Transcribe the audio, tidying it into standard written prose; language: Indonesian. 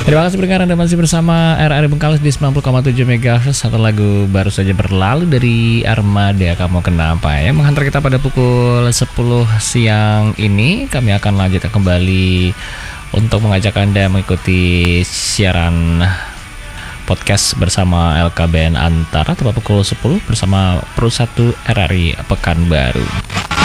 Terima kasih pendengar, Anda masih bersama RRI Bengkalis di 90,7 MHz. Satu lagu baru saja berlalu dari Armada, Kamu Kenapa, ya, menghantar kita pada pukul 10 siang ini. Kami akan lanjutkan kembali untuk mengajak Anda mengikuti siaran podcast bersama LKBN Antara tepat pukul 10 bersama Pro 1 RRI Pekanbaru.